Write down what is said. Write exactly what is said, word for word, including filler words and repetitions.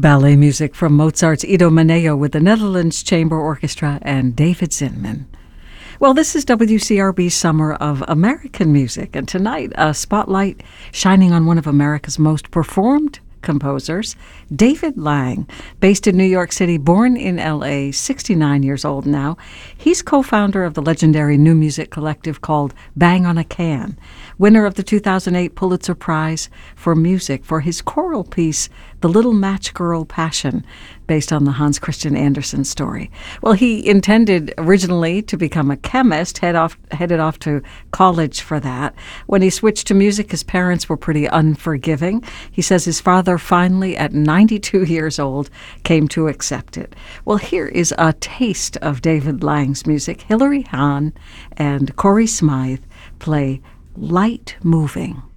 ballet music from Mozart's Idomeneo with the Netherlands Chamber Orchestra and David Zinman. Well, this is W C R B's Summer of American Music, and tonight a spotlight shining on one of America's most performed composers, David Lang, based in New York City, born in L A, sixty-nine years old now. He's co-founder of the legendary new music collective called Bang on a Can, winner of the two thousand eight Pulitzer Prize for Music for his choral piece, The Little Match Girl Passion, based on the Hans Christian Andersen story. Well, he intended originally to become a chemist, head off, headed off to college for that. When he switched to music, his parents were pretty unforgiving. He says his father finally, at ninety-two years old, came to accept it. Well, here is a taste of David Lang's music. Hilary Hahn and Corey Smythe play Light Moving.